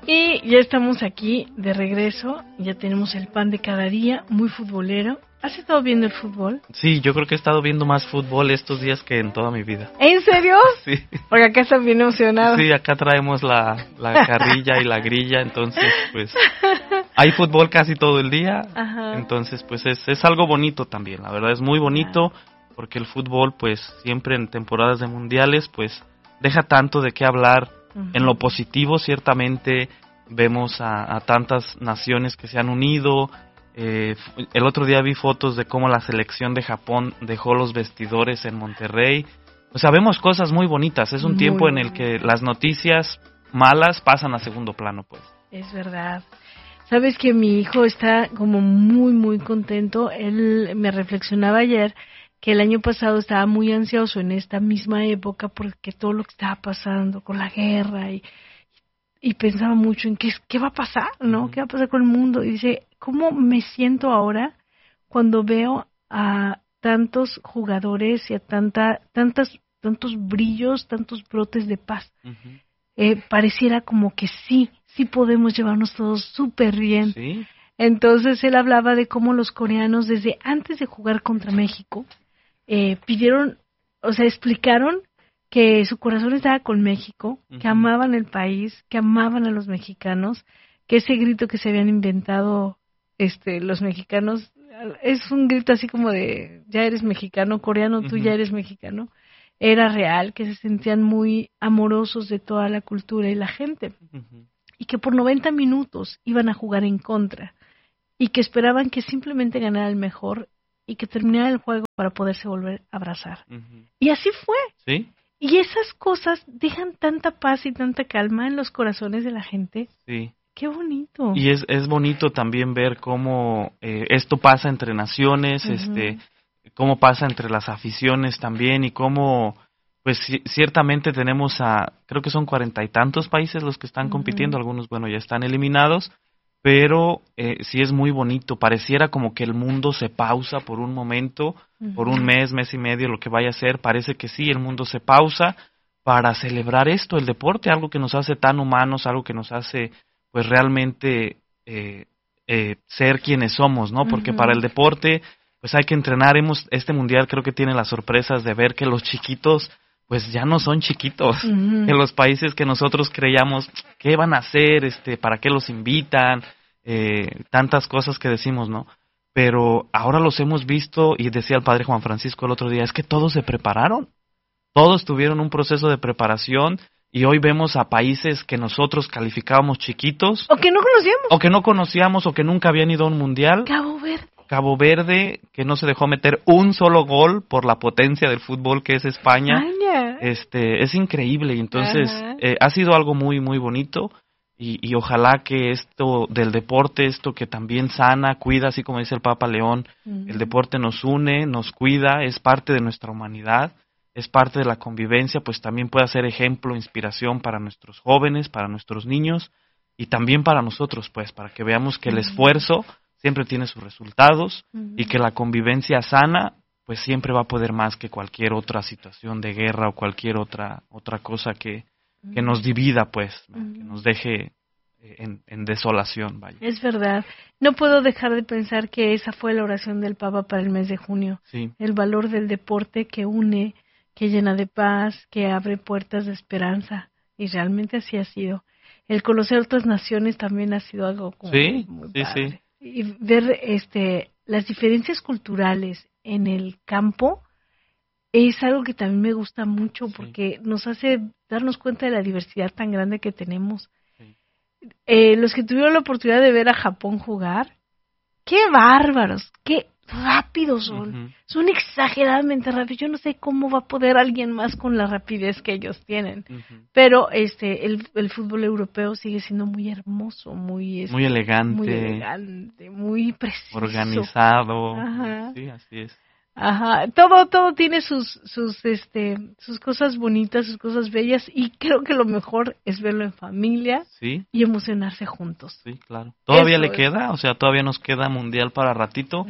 Y ya estamos aquí de regreso, ya tenemos el pan de cada día, muy futbolero. ¿Has estado viendo el fútbol? Sí, yo creo que he estado viendo más fútbol estos días que en toda mi vida. ¿En serio? Sí. Porque acá están bien emocionados. Sí, acá traemos la carrilla y la grilla, entonces pues hay fútbol casi todo el día. Ajá. Entonces pues es algo bonito también, la verdad es muy bonito porque el fútbol pues siempre en temporadas de mundiales pues deja tanto de qué hablar. En lo positivo ciertamente vemos a tantas naciones que se han unido. El otro día vi fotos de cómo la selección de Japón dejó los vestidores en Monterrey. O sea, vemos cosas muy bonitas. Es un tiempo en el que las noticias malas pasan a segundo plano, pues. Es verdad. Sabes que mi hijo está como muy, muy contento. Él me reflexionaba ayer que el año pasado estaba muy ansioso en esta misma época porque todo lo que estaba pasando con la guerra y pensaba mucho en qué va a pasar, ¿no? ¿Qué va a pasar con el mundo? Y dice, ¿cómo me siento ahora cuando veo a tantos jugadores y a tantos brillos, tantos brotes de paz? Pareciera como que sí podemos llevarnos todos súper bien. ¿Sí? Entonces él hablaba de cómo los coreanos desde antes de jugar contra México explicaron que su corazón estaba con México, que amaban el país, que amaban a los mexicanos, que ese grito que se habían inventado los mexicanos es un grito así como de ya eres mexicano, coreano, tú ya eres mexicano, era real, que se sentían muy amorosos de toda la cultura y la gente, y que por 90 minutos iban a jugar en contra, y que esperaban que simplemente ganara el mejor, y que terminara el juego para poderse volver a abrazar. Y así fue. ¿Sí? Y esas cosas dejan tanta paz y tanta calma en los corazones de la gente. Sí. ¡Qué bonito! Y es bonito también ver cómo esto pasa entre naciones, cómo pasa entre las aficiones también y cómo, pues ciertamente tenemos creo que son 40 y tantos países los que están compitiendo, algunos, bueno, ya están eliminados, pero sí es muy bonito, pareciera como que el mundo se pausa por un momento, por un mes y medio, lo que vaya a ser, parece que sí, el mundo se pausa para celebrar esto, el deporte, algo que nos hace tan humanos, algo que nos hace pues realmente ser quienes somos, ¿no? Porque para el deporte pues hay que entrenar, este mundial creo que tiene las sorpresas de ver que los chiquitos pues ya no son chiquitos, en los países que nosotros creíamos, ¿qué van a hacer? ¿Para qué los invitan? Tantas cosas que decimos, ¿no? Pero ahora los hemos visto, y decía el padre Juan Francisco el otro día, es que todos se prepararon, todos tuvieron un proceso de preparación, y hoy vemos a países que nosotros calificábamos chiquitos. O que no conocíamos. O que no conocíamos, o que nunca habían ido a un mundial. Cabo Verde, que no se dejó meter un solo gol por la potencia del fútbol que es España. Es increíble, y entonces ha sido algo muy, muy bonito, y ojalá que esto del deporte, esto que también sana, cuida, así como dice el Papa León, el deporte nos une, nos cuida, es parte de nuestra humanidad, es parte de la convivencia, pues también puede ser ejemplo, inspiración para nuestros jóvenes, para nuestros niños, y también para nosotros, pues, para que veamos que el esfuerzo siempre tiene sus resultados, y que la convivencia sana pues siempre va a poder más que cualquier otra situación de guerra o cualquier otra cosa que nos divida, pues, que nos deje en desolación, vaya. Es verdad. No puedo dejar de pensar que esa fue la oración del Papa para el mes de junio. Sí. El valor del deporte que une, que llena de paz, que abre puertas de esperanza, y realmente así ha sido. El conocer otras naciones también ha sido algo como muy padre. Y ver las diferencias culturales en el campo es algo que también me gusta mucho porque nos hace darnos cuenta de la diversidad tan grande que tenemos. Los que tuvieron la oportunidad de ver a Japón jugar, ¡qué bárbaros! ¡Qué rápidos son! Son exageradamente rápidos. Yo no sé cómo va a poder alguien más con la rapidez que ellos tienen. Pero el fútbol europeo sigue siendo muy hermoso, muy elegante, muy preciso, organizado. Sí, así es. Ajá, todo tiene sus cosas bonitas, sus cosas bellas, y creo que lo mejor es verlo en familia y emocionarse juntos. Sí, claro. Todavía le queda, o sea, todavía nos queda mundial para ratito,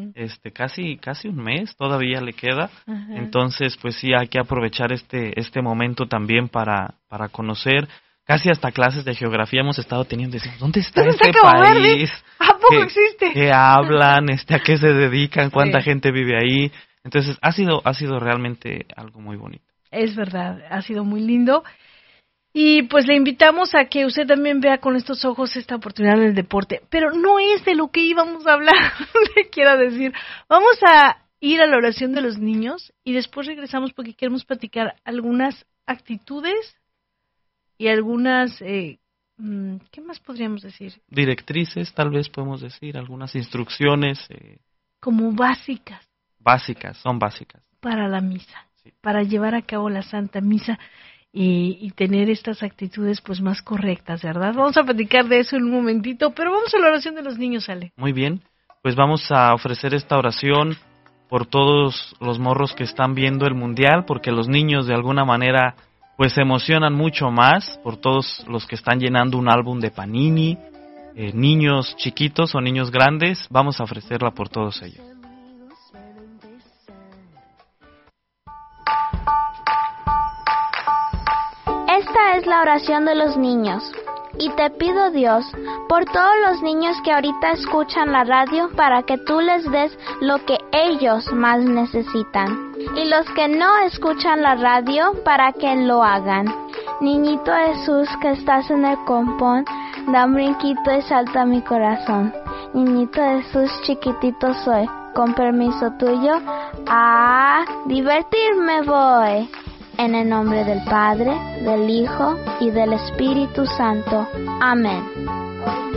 casi un mes todavía le queda. Entonces, pues sí, hay que aprovechar este momento también para conocer. casi hasta clases de geografía hemos estado teniendo. Decimos, ¿dónde está este país? ¿A poco existe? ¿Qué hablan? ¿A qué se dedican? ¿Cuánta gente vive ahí? Entonces, ha sido realmente algo muy bonito. Es verdad, ha sido muy lindo. Y pues le invitamos a que usted también vea con estos ojos esta oportunidad en el deporte. Pero no es de lo que íbamos a hablar, le quiero decir. Vamos a ir a la oración de los niños y después regresamos porque queremos platicar algunas actitudes y algunas, ¿qué más podríamos decir? Directrices, tal vez podemos decir, algunas instrucciones. Como básicas. Son básicas. Para la misa, sí. Para llevar a cabo la Santa Misa. Y tener estas actitudes pues más correctas, ¿verdad? Vamos a platicar de eso en un momentito, pero vamos a la oración de los niños, Ale. Muy bien, pues vamos a ofrecer esta oración por todos los morros que están viendo el Mundial, porque los niños de alguna manera pues se emocionan mucho más, por todos los que están llenando un álbum de Panini, niños chiquitos o niños grandes, vamos a ofrecerla por todos ellos. Esta es la oración de los niños. Y te pido, Dios, por todos los niños que ahorita escuchan la radio para que tú les des lo que ellos más necesitan. Y los que no escuchan la radio para que lo hagan. Niñito Jesús que estás en el compón, da un brinquito y salta mi corazón. Niñito Jesús chiquitito soy, con permiso tuyo, a divertirme voy. En el nombre del Padre, del Hijo y del Espíritu Santo. Amén.